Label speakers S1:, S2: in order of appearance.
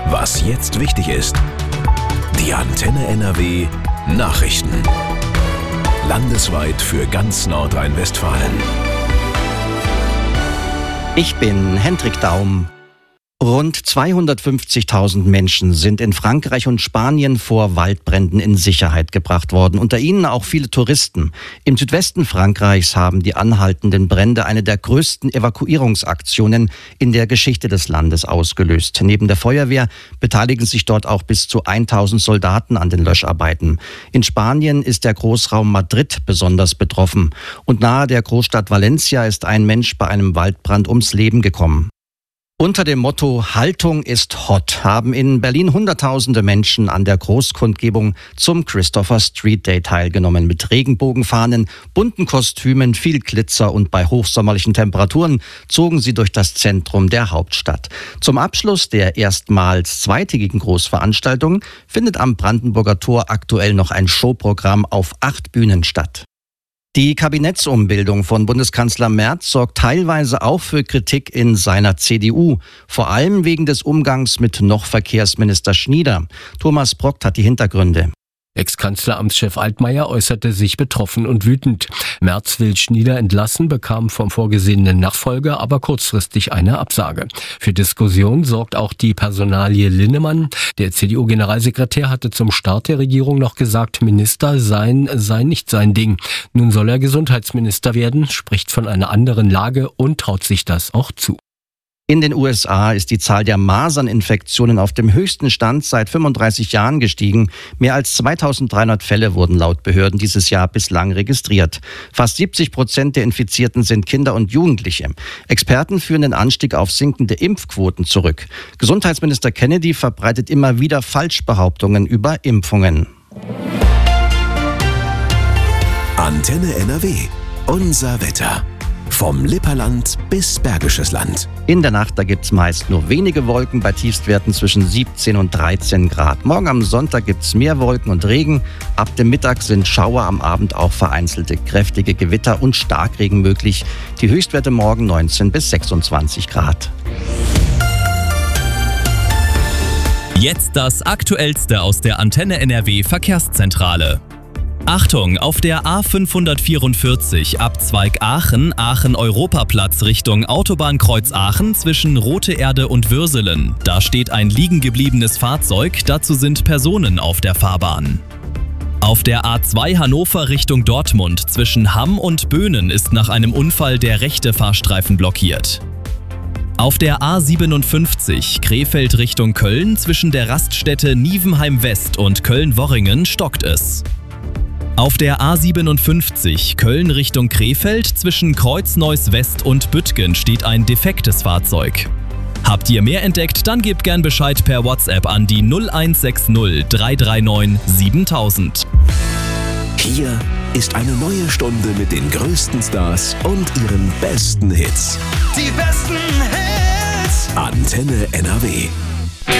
S1: Was jetzt wichtig ist. Die Antenne NRW Nachrichten. Landesweit für ganz Nordrhein-Westfalen.
S2: Ich bin Hendrik Daum. Rund 250.000 Menschen sind in Frankreich und Spanien vor Waldbränden in Sicherheit gebracht worden. Unter ihnen auch viele Touristen. Im Südwesten Frankreichs haben die anhaltenden Brände eine der größten Evakuierungsaktionen in der Geschichte des Landes ausgelöst. Neben der Feuerwehr beteiligen sich dort auch bis zu 1000 Soldaten an den Löscharbeiten. In Spanien ist der Großraum Madrid besonders betroffen. Und nahe der Großstadt Valencia ist ein Mensch bei einem Waldbrand ums Leben gekommen. Unter dem Motto Haltung ist hot haben in Berlin Hunderttausende Menschen an der Großkundgebung zum Christopher Street Day teilgenommen. Mit Regenbogenfahnen, bunten Kostümen, viel Glitzer und bei hochsommerlichen Temperaturen zogen sie durch das Zentrum der Hauptstadt. Zum Abschluss der erstmals zweitägigen Großveranstaltung findet am Brandenburger Tor aktuell noch ein Showprogramm auf 8 Bühnen statt. Die Kabinettsumbildung von Bundeskanzler Merz sorgt teilweise auch für Kritik in seiner CDU, vor allem wegen des Umgangs mit noch Verkehrsminister Schnieder. Thomas Brockt hat die Hintergründe.
S3: Ex-Kanzleramtschef Altmaier äußerte sich betroffen und wütend. Merz will Schnieder entlassen, bekam vom vorgesehenen Nachfolger aber kurzfristig eine Absage. Für Diskussion sorgt auch die Personalie Linnemann. Der CDU-Generalsekretär hatte zum Start der Regierung noch gesagt, Minister sein sei nicht sein Ding. Nun soll er Gesundheitsminister werden, spricht von einer anderen Lage und traut sich das auch zu.
S2: In den USA ist die Zahl der Maserninfektionen auf dem höchsten Stand seit 35 Jahren gestiegen. Mehr als 2300 Fälle wurden laut Behörden dieses Jahr bislang registriert. Fast 70% der Infizierten sind Kinder und Jugendliche. Experten führen den Anstieg auf sinkende Impfquoten zurück. Gesundheitsminister Kennedy verbreitet immer wieder Falschbehauptungen über Impfungen.
S1: Antenne NRW. Unser Wetter. Vom Lipperland bis Bergisches Land.
S2: In der Nacht, da gibt's meist nur wenige Wolken bei Tiefstwerten zwischen 17 und 13 Grad. Morgen am Sonntag gibt's mehr Wolken und Regen. Ab dem Mittag sind Schauer, am Abend auch vereinzelte kräftige Gewitter und Starkregen möglich. Die Höchstwerte morgen 19 bis 26 Grad.
S4: Jetzt das Aktuellste aus der Antenne NRW Verkehrszentrale. Achtung, auf der A544 Abzweig Aachen, Aachen-Europaplatz Richtung Autobahnkreuz Aachen zwischen Rote Erde und Würselen. Da steht ein liegen gebliebenes Fahrzeug, dazu sind Personen auf der Fahrbahn. Auf der A2 Hannover Richtung Dortmund zwischen Hamm und Böhnen ist nach einem Unfall der rechte Fahrstreifen blockiert. Auf der A57 Krefeld Richtung Köln zwischen der Raststätte Nievenheim West und Köln-Worringen stockt es. Auf der A57 Köln Richtung Krefeld zwischen Kreuzneuss West und Büttgen steht ein defektes Fahrzeug. Habt ihr mehr entdeckt, dann gebt gern Bescheid per WhatsApp an die 0160 339 7000.
S1: Hier ist eine neue Stunde mit den größten Stars und ihren besten Hits.
S5: Die besten Hits!
S1: Antenne NRW.